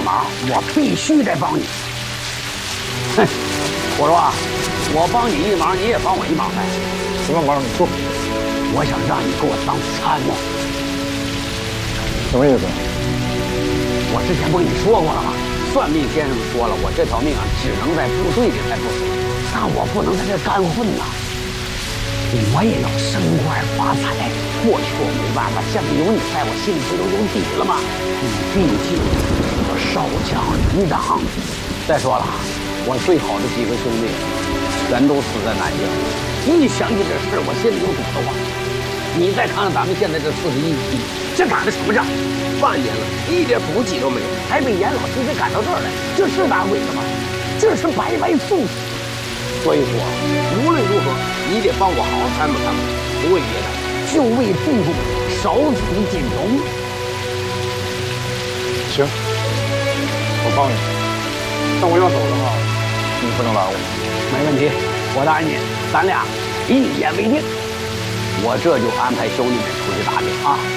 忙，我必须得帮你。哼，我说啊，我帮你一忙，你也帮我一忙呗。 什么忙？你说。 我想让你给我当参谋。 什么意思？ 我之前不跟你说过了吗？算命先生说了，我这条命啊，只能在部队里才不死，但我不能在这干混呐。我也要升官发财。过去我没办法，现在有你在，我心里不都有底了吗？你毕竟我少将营长。再说了，我最好的几个兄弟全都死在南京。一想起这事，我心里就堵得慌。你再看看咱们现在这41期，这打的什么仗？ 半年了，一点补给都没有， 还被严老师给赶到这儿来，这是打鬼的吗？这是白白送死。所以说， 无论如何，你得帮我好好参谋参谋，不为别的， 就为地主少死尽忠。 行，我帮你。但我要走的话，你不能拦我。 没问题，我答应你，咱俩一言为定。我这就安排兄弟们出去打听啊。